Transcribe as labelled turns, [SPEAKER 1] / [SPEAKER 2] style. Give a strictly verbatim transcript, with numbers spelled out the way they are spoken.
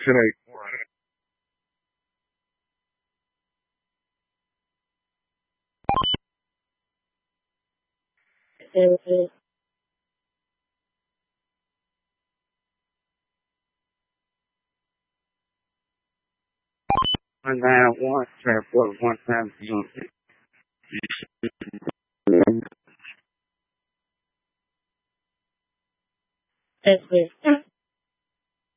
[SPEAKER 1] tonight.
[SPEAKER 2] One nine one trap for one time unit.